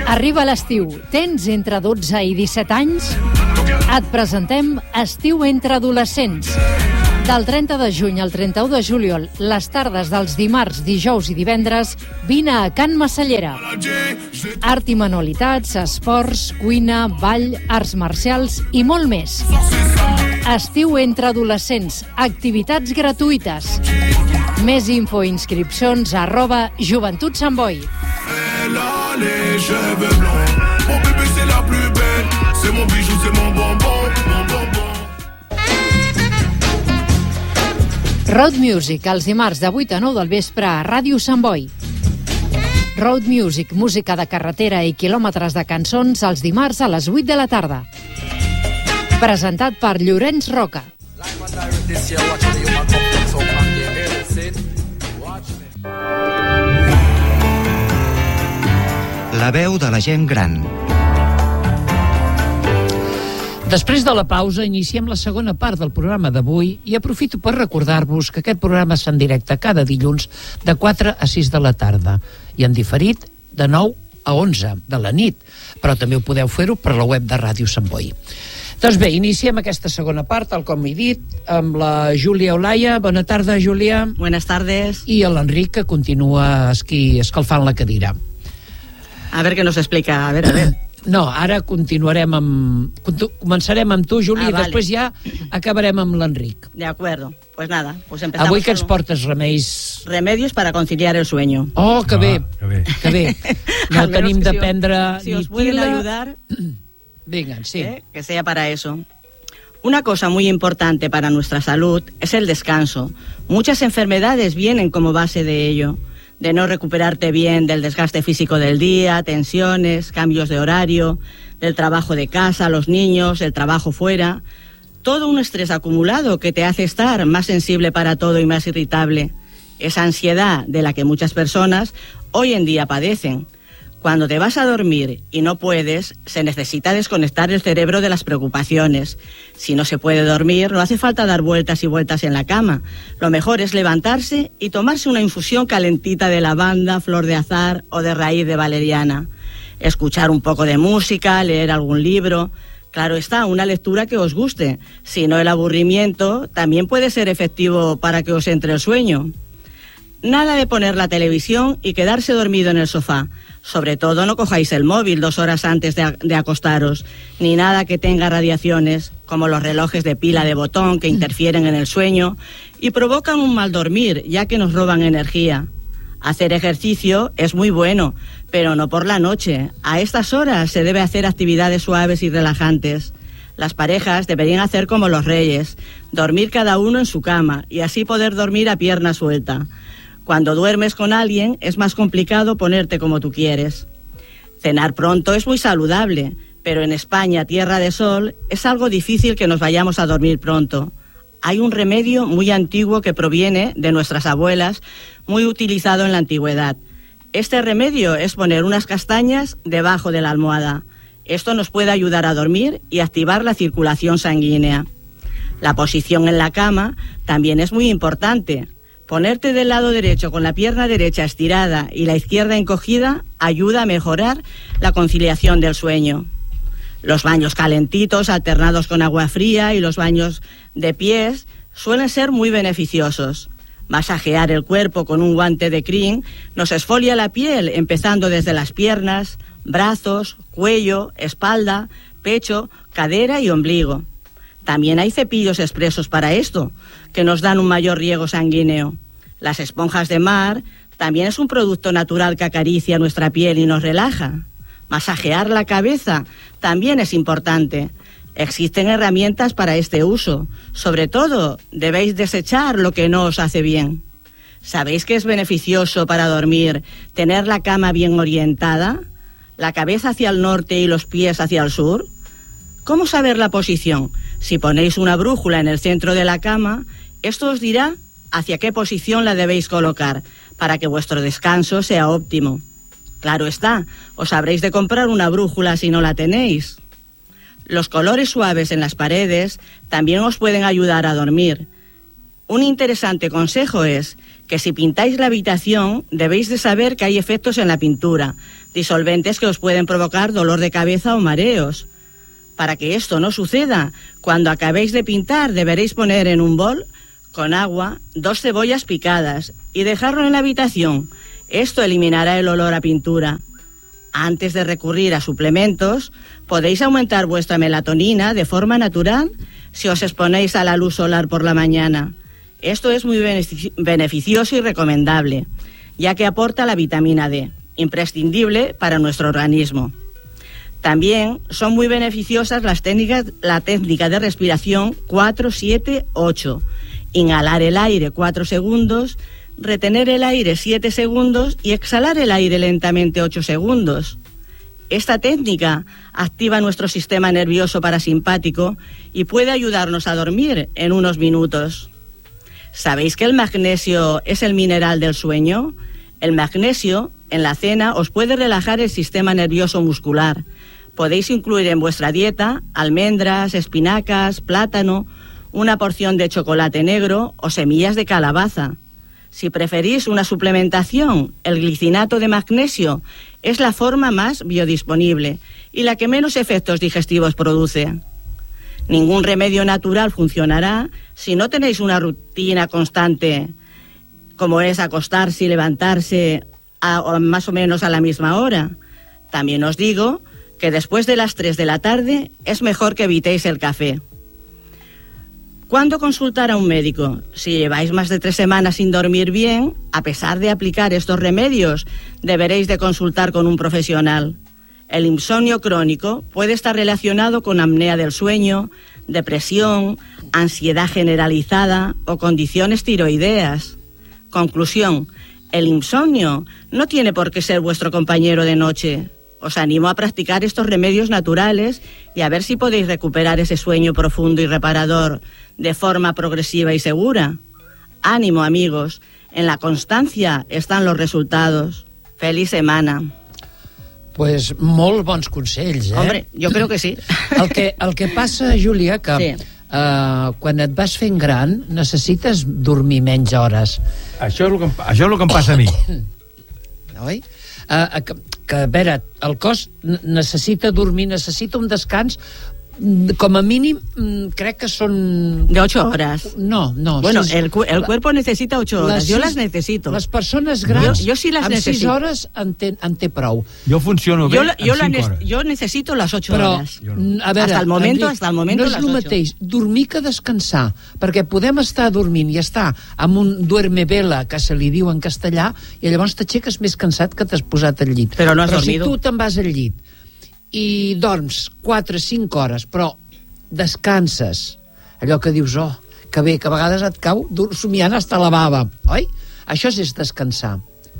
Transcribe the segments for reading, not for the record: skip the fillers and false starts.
Arriba l'estiu. Tens entre 12 i 17 anys? Et presentem Estiu entre adolescents. Del 30 de juny al 31 de juliol, les tardes dels dimarts, dijous i divendres, vine a Can Massallera. Art i manualitats, esports, cuina, ball, arts marcials i molt més. Estiu entre adolescents, activitats gratuïtes. Més info i inscripcions a @Joventut Sant Boi. Les cheveux blancs, mon bébé c'est la plus belle, c'est mon bijou, c'est mon bonbon, mon bonbon. Road Music, els dimarts de 8 a 9 del vespre a Ràdio Sant Boi. Road Music, música de carretera i quilòmetres de cançons els dimarts a les 8 de la tarda. Presentat per Llorenç Roca. La veu de la gent gran. Després de la pausa iniciem la segona part del programa d'avui i aprofito per recordar-vos que aquest programa es fa en directe cada dilluns de 4 a 6 de la tarda i en diferit de 9 a 11 de la nit, però també ho podeu fer-ho per la web de Ràdio Sant Boi. Doncs bé, iniciem aquesta segona part, tal com he dit, amb la Júlia Olaya. Bona tarda, Júlia. Buenas tardes. I l'Enric, que continua escalfant la cadira. A ver qué nos explica, a ver. No, ara començarem amb tu, Júlia, i després ja acabarem amb l'Enric. De acuerdo, pues nada, pues empezamos. Avui que ens portes remeis... Remedios para conciliar el sueño. Oh, que bé. No tenim de prendre si os pueden pila. ayudar, Venga, sí. Que sea para eso. Una cosa muy importante para nuestra salud es el descanso. Muchas enfermedades vienen como base de ello. De no recuperarte bien del desgaste físico del día, tensiones, cambios de horario, del trabajo de casa, los niños, el trabajo fuera. Todo un estrés acumulado que te hace estar más sensible para todo y más irritable. Esa ansiedad de la que muchas personas hoy en día padecen. Cuando te vas a dormir y no puedes, se necesita desconectar el cerebro de las preocupaciones. Si no se puede dormir, no hace falta dar vueltas y vueltas en la cama. Lo mejor es levantarse y tomarse una infusión calentita de lavanda, flor de azahar o de raíz de valeriana. Escuchar un poco de música, leer algún libro. Claro está, una lectura que os guste. Si no, el aburrimiento también puede ser efectivo para que os entre el sueño. Nada de poner la televisión y quedarse dormido en el sofá. Sobre todo no cojáis el móvil 2 horas antes de acostaros, ni nada que tenga radiaciones, como los relojes de pila de botón que interfieren en el sueño y provocan un mal dormir, ya que nos roban energía. Hacer ejercicio es muy bueno, pero no por la noche. A estas horas se debe hacer actividades suaves y relajantes. Las parejas deberían hacer como los reyes, dormir cada uno en su cama y así poder dormir a pierna suelta. Cuando duermes con alguien es más complicado ponerte como tú quieres. Cenar pronto es muy saludable, pero en España, tierra de sol, es algo difícil que nos vayamos a dormir pronto. Hay un remedio muy antiguo que proviene de nuestras abuelas, muy utilizado en la antigüedad. Este remedio es poner unas castañas debajo de la almohada. Esto nos puede ayudar a dormir y activar la circulación sanguínea. La posición en la cama también es muy importante. Ponerte del lado derecho con la pierna derecha estirada y la izquierda encogida ayuda a mejorar la conciliación del sueño. Los baños calentitos alternados con agua fría y los baños de pies suelen ser muy beneficiosos. Masajear el cuerpo con un guante de crin nos exfolia la piel, empezando desde las piernas, brazos, cuello, espalda, pecho, cadera y ombligo. También hay cepillos expresos para esto, que nos dan un mayor riego sanguíneo. Las esponjas de mar también es un producto natural que acaricia nuestra piel y nos relaja. Masajear la cabeza también es importante. Existen herramientas para este uso. Sobre todo, debéis desechar lo que no os hace bien. ¿Sabéis que es beneficioso para dormir tener la cama bien orientada? ¿La cabeza hacia el norte y los pies hacia el sur? ¿Cómo saber la posición? Si ponéis una brújula en el centro de la cama, esto os dirá hacia qué posición la debéis colocar para que vuestro descanso sea óptimo. Claro está, os habréis de comprar una brújula si no la tenéis. Los colores suaves en las paredes también os pueden ayudar a dormir. Un interesante consejo es que si pintáis la habitación debéis de saber que hay efectos en la pintura, disolventes que os pueden provocar dolor de cabeza o mareos. Para que esto no suceda, cuando acabéis de pintar deberéis poner en un bol con agua 2 cebollas picadas y dejarlo en la habitación. Esto eliminará el olor a pintura. Antes de recurrir a suplementos, podéis aumentar vuestra melatonina de forma natural si os exponéis a la luz solar por la mañana. Esto es muy beneficioso y recomendable, ya que aporta la vitamina D, imprescindible para nuestro organismo. También son muy beneficiosas la técnica de respiración 4-7-8. Inhalar el aire 4 segundos, retener el aire 7 segundos y exhalar el aire lentamente 8 segundos. Esta técnica activa nuestro sistema nervioso parasimpático y puede ayudarnos a dormir en unos minutos. ¿Sabéis que el magnesio es el mineral del sueño? El magnesio en la cena os puede relajar el sistema nervioso muscular. Podéis incluir en vuestra dieta almendras, espinacas, plátano, una porción de chocolate negro o semillas de calabaza. Si preferís una suplementación, el glicinato de magnesio es la forma más biodisponible y la que menos efectos digestivos produce. Ningún remedio natural funcionará si no tenéis una rutina constante, como es acostarse y levantarse más o menos a la misma hora. También os digo que después de las 3 de la tarde es mejor que evitéis el café. ¿Cuándo consultar a un médico? Si lleváis más de 3 semanas sin dormir bien, a pesar de aplicar estos remedios, deberéis de consultar con un profesional. El insomnio crónico puede estar relacionado con apnea del sueño, depresión, ansiedad generalizada o condiciones tiroideas. Conclusión: el insomnio no tiene por qué ser vuestro compañero de noche. Os animo a practicar estos remedios naturales y a ver si podéis recuperar ese sueño profundo y reparador de forma progresiva y segura. Ánimo, amigos. En la constancia están los resultados. Feliz semana. Pues molt bons consells, eh? Hombre, jo crec que sí. El que passa, Júlia, que sí. Quan et vas fent gran necessites dormir menys hores. Això és el que em passa a mi. Oi? Que, a veure, el cos necessita dormir, necessita un descans, com a mínim, crec que són... De 8 horas. No. Bueno, el cuerpo necesita 8 horas. Yo las necesito. Les persones grans, yo sí las amb necesito. 6 hores en té prou. Jo funciono bé amb 5 hores. Yo necesito las 8 Però, horas. a veure, hasta el momento Enric, no no és las el 8. mateix dormir que descansar, perquè podem estar dormint i estar amb un duerme-vela, que se li diu en castellà, i llavors t'aixeques més cansat que t'has posat al llit. Però no has dormido. Si tu te'n vas al llit i dorms 4-5 hores, però descanses, allò que dius, que bé, que a vegades et cau somiant hasta la bava, oi? Això és descansar.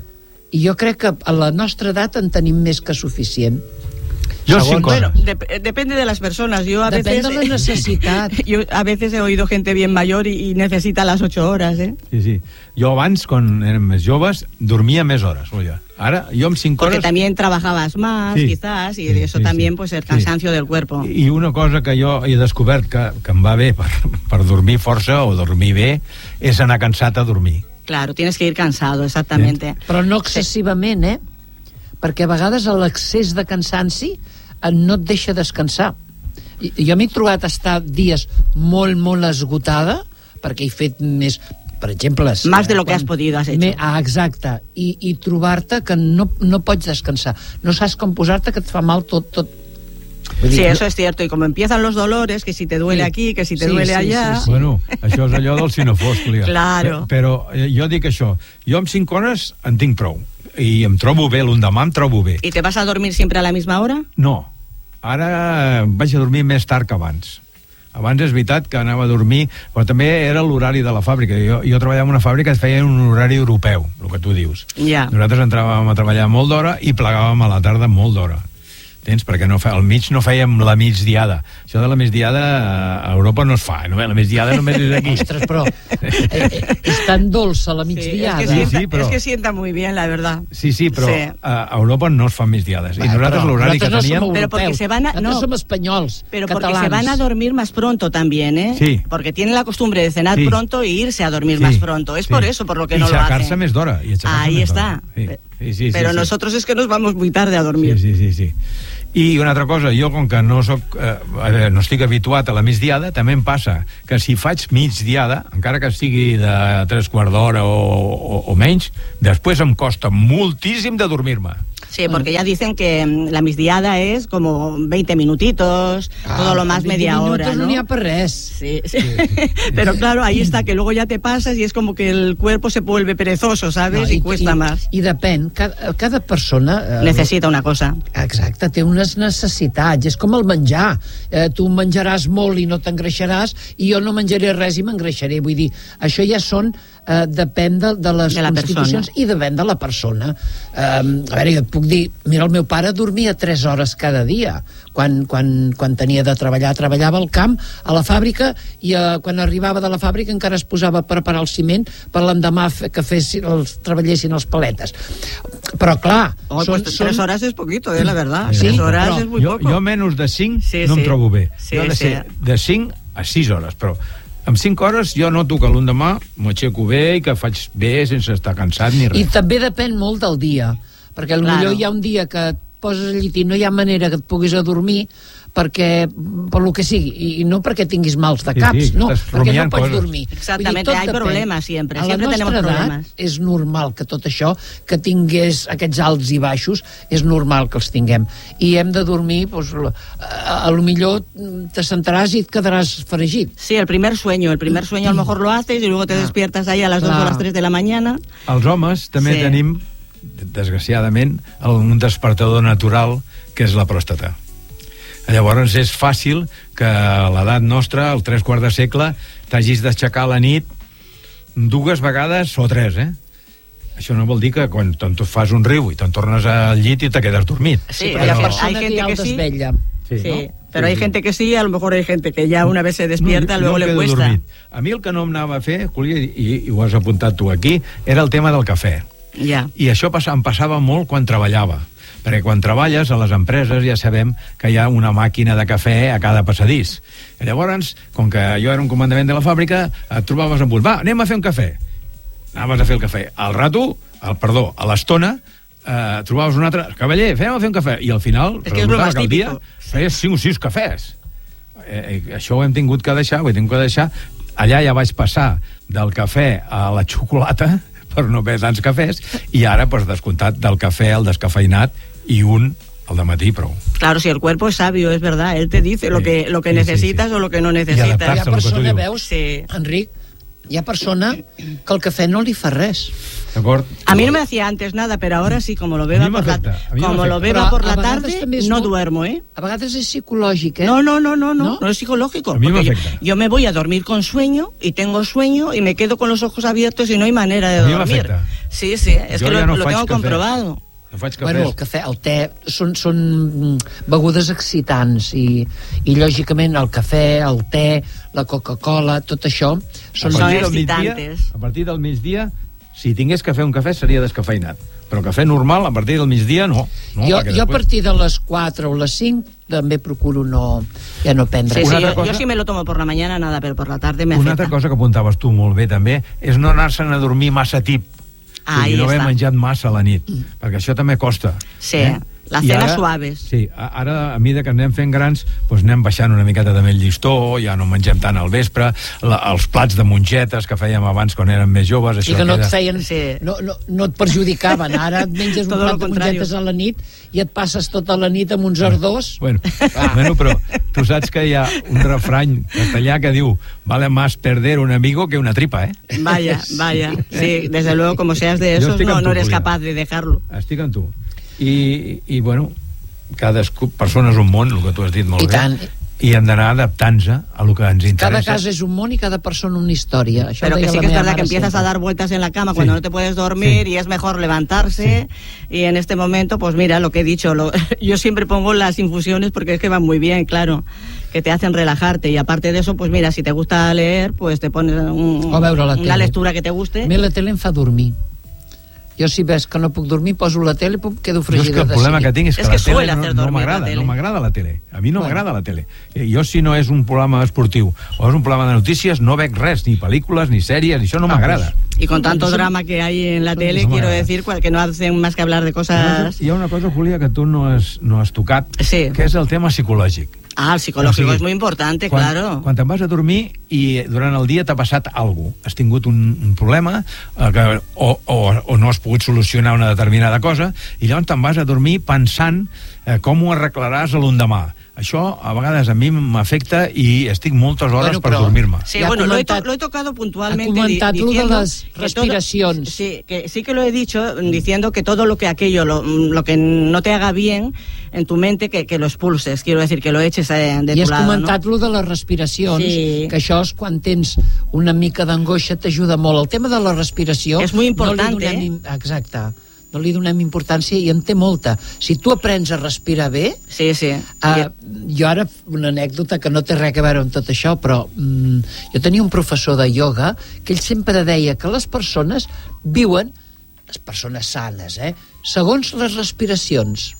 I jo crec que a la nostra edat en tenim més que suficient. Yo 5 horas. Bueno, depende de las personas. Yo a Depende veces, de la necesidad. Yo a veces he oído gente bien mayor y necesita las 8 horas, ¿eh? Sí. Jo abans, quan érem més joves, dormia més hores. Ara, jo amb 5 Porque hores... también trabajabas más, Sí. quizás, y Sí, eso sí, también, sí. pues, el cansancio del cuerpo. I una cosa que jo he descobert que em va bé per dormir força o dormir bé és anar cansat a dormir. Claro, tienes que ir cansado, exactamente. Però no excessivament, perquè a vegades l'excés de cansanci no et deixa descansar. Jo m'he trobat estar dies molt esgotada, perquè he fet més, per exemple... Más de lo que has podido, has hecho. Exacte, i trobar-te que no pots descansar, no saps com posar-te, que et fa mal tot. Sí, eso es cierto, y como empiezan los dolores, que si te duele aquí, que si te duele allá... Sí. Bueno, això és allò del sinofòsclia. Claro. Però jo dic això, jo amb 5 hores en tinc prou, i em trobo bé, l'endemà em trobo bé. ¿Y te vas a dormir siempre a la misma hora? No, ara vaig a dormir més tard que abans. Abans és veritat que anava a dormir, però també era l'horari de la fàbrica. Jo treballava en una fàbrica que feia un horari europeu, el que tu dius. Ja. Nosaltres entràvem a treballar molt d'hora i plegàvem a la tarda molt d'hora. tens? Perquè al mig no fèiem la migdiada. Això de la migdiada a Europa no es fa, no? La migdiada només és aquí. Ostres, però és tan dolça la migdiada. Es que sienta muy bien, la verdad. Sí, però a Europa no es fan migdiades. I nosaltres l'horari que teníem... Pero porque nosotros somos españols, pero catalans. Porque se van a dormir más pronto también, ¿eh? Sí. Porque tienen la costumbre de cenar pronto e irse a dormir más pronto. Es por eso, por lo que no lo hacen. Y sacarse més d'hora. Ahí está. Sí, pero nosotros es que nos vamos muy tarde a dormir. Sí. I una altra cosa, jo com que no estic habituat a la migdiada, també em passa que si faig migdiada, encara que sigui de 3/4 d'hora o menys, després em costa moltíssim de dormir-me. Sí, porque ya dicen que la migdiada es como 20 minutitos, todo lo más media hora, ¿no? No n'hi ha per res. Sí. Pero claro, ahí está, que luego ya te pasas y es como que el cuerpo se vuelve perezoso, ¿sabes? Y cuesta más. I depèn, cada persona... necessita una cosa. Exacte, té unes necessitats, és com el menjar. Tu menjaràs molt i no t'engreixaràs, i jo no menjaré res i m'engreixaré. Vull dir, això ja són... depèn de les constitucions i depèn de la persona. A veure, jo et puc dir, mira, el meu pare dormia 3 hores cada dia quan tenia de treballar. Treballava al camp, a la fàbrica, i quan arribava de la fàbrica encara es posava a preparar el ciment per l'endemà que treballessin els paletes. Però clar, pues 3 horas es poquito, la verdad. Sí, 3 horas es muy poco. Jo menys de 5 no em trobo bé. Jo ha de ser de 5 a 6 hores, però amb 5 hores jo noto que l'endemà m'aixeco bé i que faig bé sense estar cansat ni res. I també depèn molt del dia, perquè potser hi ha un dia que et poses al llit i no hi ha manera que et puguis adormir perquè, per lo que sigui, i no perquè tinguis mals de caps, no, perquè no pots dormir. Exactamente, hay problemas siempre tenemos problemas. És normal que tot això, que tingués aquests alts i baixos, és normal que els tinguem. I hem de dormir, pues, a lo millor te sentaràs i et quedaràs fregit. Sí, el primer sueño a lo mejor lo haces y luego te despiertas ahí a las 2 o las 3 de la mañana. Els homes també tenim, desgraciadament, un despertador natural que és la pròstata. Llavors és fàcil que a l'edat nostra, al 3/4 de segle, t'hagis d'aixecar a la nit 2 vegades o 3, Això no vol dir que quan tu fas un riu i te'n tornes al llit i te quedes dormit. Sí, però hay gente que sí. Sí, pero hay gente que sí, a lo mejor hay gente que ya una vez se despierta, luego le cuesta. Dormit. A mi el que no em anava a fer, i ho has apuntat tu aquí, era el tema del cafè. I això em passava molt quan treballava. Perquè quan treballes a les empreses ja sabem que hi ha una màquina de cafè a cada passadís. I llavors, com que jo era un comandament de la fàbrica, et trobaves amb un, anem a fer un cafè. Anaves a fer el cafè. A l'estona, trobaves un altre, cavaller, anem a fer un cafè. I al final, resultava que al dia feies 5 o 6 cafès. Això ho hem tingut que deixar, Allà ja vaig passar del cafè a la xocolata, per no haver tants cafès, i ara, pues, descomptat, del cafè al descafeinat i un al dematí, prou. Claro, si el cuerpo es sabio, es verdad, él te dice lo que necesitas o lo que no necesitas. Hi ha persona, veus, Enric, hi ha persona que el cafè no li fa res. D'acord? A mí no me hacía antes nada, pero ahora sí, como lo beba por la tarde, no duermo, A vegades és psicològic, No es psicológico. A mí me afecta. Yo me voy a dormir con sueño y tengo sueño y me quedo con los ojos abiertos y no hay manera de dormir. Sí, es que lo tengo comprobado. No faig cafès. Bueno, el cafè, el te són begudes excitants i lògicament el cafè, el te, la Coca-Cola, tot això són excitantes. A partir del migdia, si tingués que fer un cafè seria descafeinat, però cafè normal a partir del migdia no. Jo a partir de les 4 o les 5 també procuro ja no prendre. Sí, jo sí me lo tomo por la mañana, nada, però por la tarde me afecta. Una altra cosa que apuntaves tu molt bé també és no anar-se'n a dormir massa tip. I no haver menjat massa a la nit, perquè això també costa. Sí, les cenes suaves. Sí, ara, a mesura que anem fent grans, doncs anem baixant una miqueta també el llistó, ja no mengem tant al vespre, els plats de mongetes que fèiem abans quan érem més joves, això i que no et feien, no et perjudicaven. Ara et menges un plat de mongetes a la nit i et passes tota la nit amb uns ardors. Bueno, però tu saps que hi ha un refrany castellà que diu vale más perder un amigo que una tripa, Vaya. Sí, desde luego, como seas de esos, no eres capaz de dejarlo. Estic amb tu. I bueno, cadascú, persona és un món, el que tu has dit molt bé. I tant. i hem d'anar adaptant-se a lo que ens interesa. Cada cas es un món y cada persona una historia. Pero que sí que es verdad que empiezas a dar vueltas en la cama cuando no te puedes dormir y es mejor levantarse y en este momento, pues mira, lo que he dicho, yo siempre pongo las infusiones porque es que van muy bien, claro, que te hacen relajarte y aparte de eso, pues mira, si te gusta leer, pues te pones una lectura que te guste. A mi la tele em fa dormir. Jo si ves que no puc dormir poso la tele i quedo fregida de seguida. El problema que tinc és que la tele no m'agrada, no m'agrada la tele. A mi no m'agrada la tele. Jo si no és un programa esportiu o és un programa de notícies no veig res, ni pel·lícules, ni sèries, això no m'agrada. Y con tanto drama que hay en la tele, quiero decir que no hacen más que hablar de cosas... Hi ha una cosa, Julia, que tu no has tocat, que és el tema psicològic. Ah, el psicológico es muy importante, claro. Quan te'n vas a dormir i durant el dia t'ha passat alguna cosa, has tingut un problema o no has pogut solucionar una determinada cosa i llavors te'n vas a dormir pensant com ho arreglaràs a l'endemà. Això a vegades a mi m'afecta i estic moltes hores per dormir-me. Sí, bueno, lo he tocado puntualmente. Ha comentat lo de las respiracions. Sí que lo he dicho, diciendo que todo lo que aquello, lo que no te haga bien en tu mente, que lo expulses, quiero decir, que lo eches de tu lado. I has comentat lo de les respiracions, que això és quan tens una mica d'angoixa, t'ajuda molt. El tema de la respiració... És molt important, Exacte. No li donem importància i en té molta. Si tu aprens a respirar bé... Sí. Jo ara, una anècdota que no té res a veure amb tot això, però jo tenia un professor de ioga que ell sempre deia que les persones viuen, les persones sanes, segons les respiracions.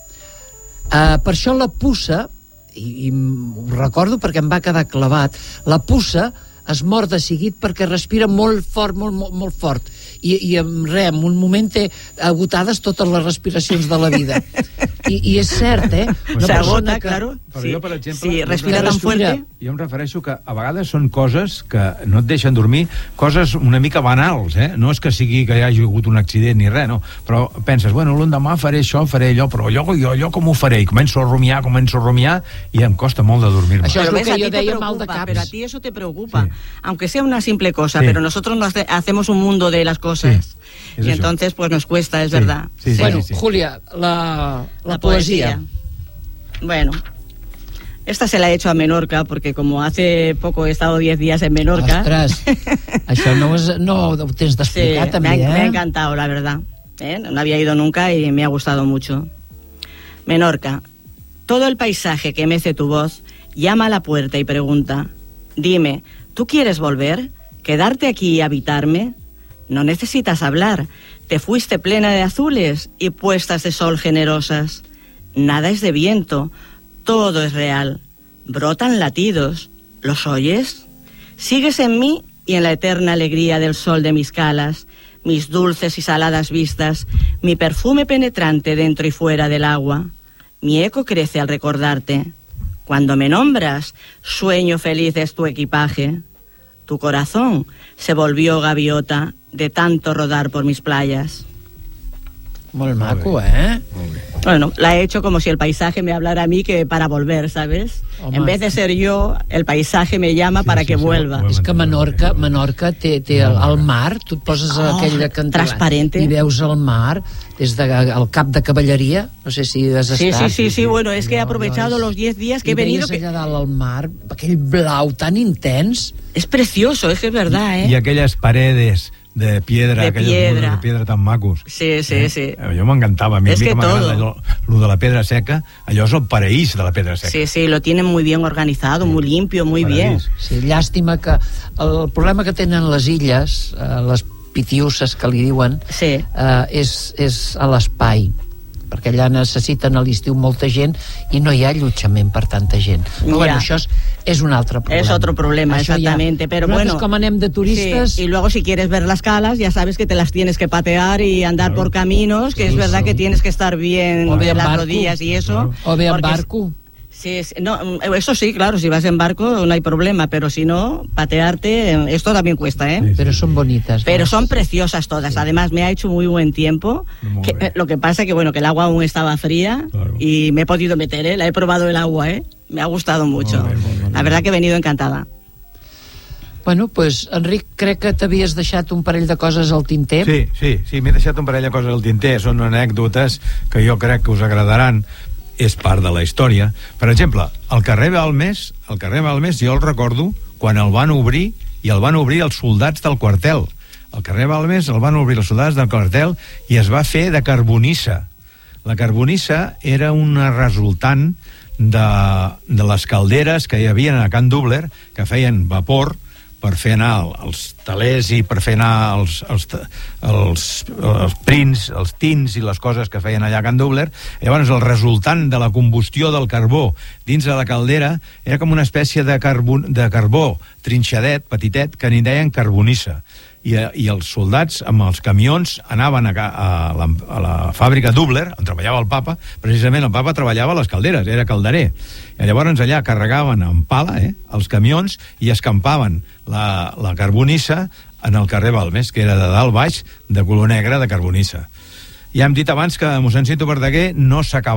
Per això la puça, i ho recordo perquè em va quedar clavat, la puça es mor de seguit perquè respira molt fort, molt fort. I en un moment té agotades totes les respiracions de la vida. I és cert, S'agota, claro. Però jo, per exemple, si respira tan fuerte... Jo em refereixo que a vegades són coses que no et deixen dormir, coses una mica banals, No és que sigui que hi hagi hagut un accident ni res, no. Però penses, bueno, l'endemà faré això, faré allò, però allò com ho faré? I començo a rumiar i em costa molt de dormir-me. Això és el que jo deia, mal de caps. Pero a ti eso te preocupa, aunque sea una simple cosa, pero nosotros hacemos un mundo de las cosas y entonces pues nos cuesta, es verdad. Bueno, Julia, la poesía. Bueno, esta se la he hecho a Menorca porque como hace poco he estado 10 días en Menorca. Ostras, això no ho tens d'explicar també, me ha encantado, la verdad. No había ido nunca y me ha gustado mucho. Menorca, todo el paisaje que mece tu voz llama a la puerta y pregunta: dime, ¿tú quieres volver? ¿Quedarte aquí y habitarme? No necesitas hablar, te fuiste plena de azules y puestas de sol generosas. Nada es de viento, todo es real. Brotan latidos, ¿los oyes? Sigues en mí y en la eterna alegría del sol de mis calas, mis dulces y saladas vistas, mi perfume penetrante dentro y fuera del agua. Mi eco crece al recordarte. Cuando me nombras, sueño feliz es tu equipaje. Tu corazón se volvió gaviota de tanto rodar por mis playas. Molt maco, Bueno, la he hecho como si el paisaje me hablara a mí que para volver, ¿sabes? Home, en vez de ser yo, el paisaje me llama para que vuelva. És que Menorca té el mar, tu et poses aquella cantera transparente i veus el mar des del cap de cavalleria, no sé si has estat. Sí, bueno, es que he aprovechado los 10 días que he venido. I veies allà dalt al mar, aquell blau tan intens. Es precioso, es que es verdad, I aquelles paredes de piedra, aquelles de piedra tan macos. Sí. Allò m'encantava. A mi que m'agrada lo de la pedra seca, allò és el paraís de la pedra seca. Sí, lo tienen muy bien organizado, muy limpio, muy bien. Sí, llàstima que el problema que tenen les illes, les pitiusses que li diuen, és a l'espai, perquè allà necessiten a l'estiu molta gent i no hi ha allotjament per tanta gent. Però bueno, això és un altre problema. Es otro problema, això exactamente. Pero bueno, com anem de turistes... Sí. Y luego si quieres ver las calas, ya sabes que te las tienes que patear y andar por caminos, que es verdad que tienes que estar bien de las rodillas y eso. O bé en barco. Sí, no, eso sí, claro, si vas en barco no hay problema, pero si no, patearte, esto también cuesta, Pero son bonitas. Pero son preciosas todas, además me ha hecho muy buen tiempo, lo que pasa que bueno, que el agua aún estaba fría y me he podido meter, la he probado el agua, me ha gustado mucho, la verdad que he venido encantada. Bueno, pues, Enric, crec que t'havies deixat un parell de coses al tinter. Sí, m'he deixat un parell de coses al tinter, són anècdotes que jo crec que us agradaran. és part de la història. Per exemple, el carrer Balmes jo el recordo quan el van obrir, i el van obrir els soldats del quartel. El carrer Balmes el van obrir els soldats del quartel i es va fer de carbonissa. La carbonissa era una resultant de les calderes que hi havia a Can Dubler, que feien vapor per fer anar els telers i per fer anar els prints, els tins i les coses que feien allà a Can Dubler. Llavors el resultant de la combustió del carbó dins de la caldera era com una espècie de carbó trinxadet, petitet, que n'hi deien carbonissa. I els soldats amb els camions anaven a la fàbrica Dubler, on treballava el papa. Precisament el papa treballava a les calderes, era calderer. I llavors allà carregaven amb pala els camions i escampaven la carbonissa en el carrer Balmes, que era de dalt baix, de color negre, de carbonissa. Ja hem dit abans que mossèn Cinto Verdaguer no s'acaba